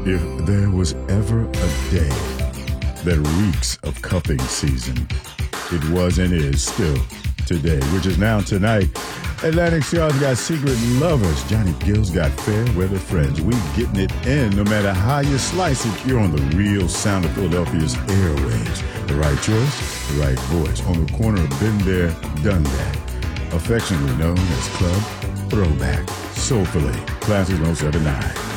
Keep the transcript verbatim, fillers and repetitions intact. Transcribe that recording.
If there was ever a day that reeks of cuffing season, it was and is still today, which is now tonight. Atlantic Stars got secret lovers. Johnny Gill's got fair weather friends. We getting it in no matter how you slice it. You're on the real sound of Philadelphia's airwaves. The right choice, the right voice. On the corner of Been There, Done That. Affectionately known as Club Throwback. Soulfully, Classic oh seven nine.